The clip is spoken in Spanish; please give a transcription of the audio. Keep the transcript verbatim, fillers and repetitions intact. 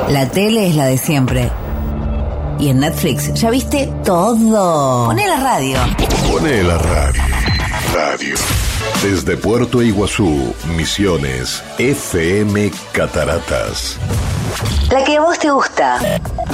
La tele es la de siempre. Y en Netflix ya viste todo. Poné la radio. Poné la radio. Radio. Desde Puerto Iguazú, Misiones, F M Cataratas. La que a vos te gusta.